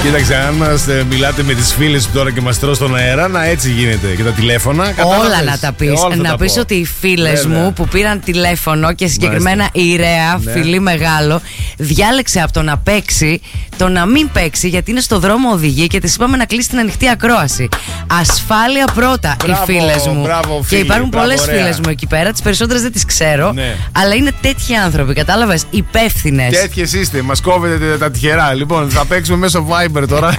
Κοίταξε, αν μας μιλάτε με τις φίλες τώρα και μας τρως στον αέρα, να έτσι γίνεται. Και τα τηλέφωνα. Όλα να τα πεις. Να πεις ότι οι φίλες μου που πήραν τηλέφωνο και συγκεκριμένα η Ρέα, φιλή μεγάλο, διάλεξε από το να παίξει το να μην παίξει, γιατί είναι στο δρόμο οδηγεί και της είπαμε να κλείσει την ανοιχτή ακρόαση. Ασφάλεια πρώτα, οι φίλες μου. Μπράβο, και υπάρχουν πολλές φίλες μου εκεί πέρα. Τις περισσότερες δεν τις ξέρω. Αλλά είναι τέτοιοι άνθρωποι, κατάλαβες, υπεύθυνες. Τέτοιες είστε, μας κόβετε τα τυχερά. Λοιπόν, θα παίξουμε μέσω Viber τώρα.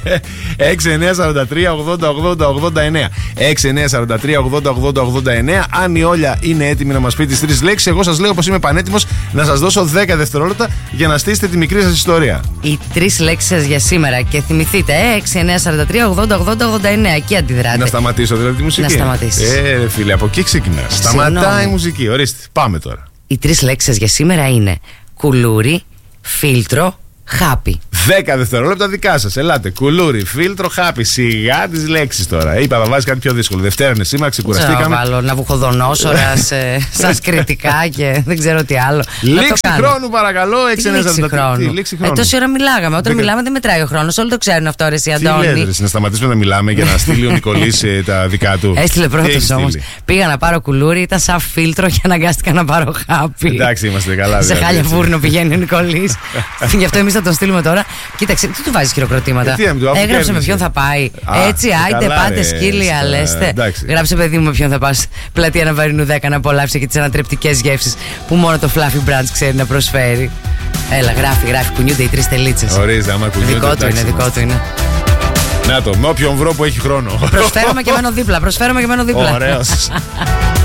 6943-80-80-89. 6943-80-80-89. Αν η Όλια είναι έτοιμη να μας πει τις 3 λέξεις, εγώ σας λέω πως είμαι πανέτοιμος να σας δώσω 10 δευτερόλεπτα για να στήσετε τη μικρή σας ιστορία. Οι 3 λέξεις σας για σήμερα. Και θυμηθείτε, 6943-80-80-89. Εκεί αντιδράτε. Να σταματήσω δηλαδή τη μουσική. Να σταματήσεις. Φίλε, από εκεί ξεκινάς. Σταματάει η μουσική. Ορίστε, πάμε τώρα. Οι 3 λέξεις σας για σήμερα είναι κουλούρι, φίλτρο, χάπι. 10 δευτερόλεπτα δικά σας. Ελάτε. Κουλούρι, φίλτρο, χάπι. Σιγά τις λέξεις τώρα. Είπα, θα βάζεις κάτι πιο δύσκολο. Δευτέρα είναι σήμερα, ξεκουραστήκαμε. Να βάλω Ναβουχοδονόσορας, σας κριτικά και δεν ξέρω τι άλλο. Λήξη χρόνου, παρακαλώ. 6-9-43. Τόση ώρα μιλάγαμε. Όταν μιλάμε δεν μετράει ο χρόνος. Όλοι το ξέρουν αυτό, ρε εσύ, Αντώνη. Να σταματήσουμε να μιλάμε για να στείλει ο Νικολής τα δικά του. Έστειλε πρώτος όμως. Πήγα να πάρω κουλούρι, ήταν σαν φίλτρο και αναγκάστηκα να πάρω χάπι. Εντάξει, είμαστε καλά. Σε χάλια φούρνο πηγαίνει ο Νικολής. Γι' αυτό εμείς θα τον στείλουμε τώρα. Κοίταξε, τι του βάζεις χειροκροτήματα. Έγραψε με ποιον θα πάει. Έτσι, άιντε, πάτε σκύλια, λέστε. Γράψε, παιδί μου, με ποιον θα πας πλατεία Ναβαρινού 10 να απολαύσει και τις ανατρεπτικές γεύσεις που μόνο το Fluffy Branch ξέρει να προσφέρει. Έλα, γράφει, κουνιούνται οι 3 τελίτσες. Ορίστε, άμα κουνιούνται. Δικό του είναι. Να το, με όποιον βρω που έχει χρόνο. Προσφέρομαι και μένω δίπλα. Ωραίος.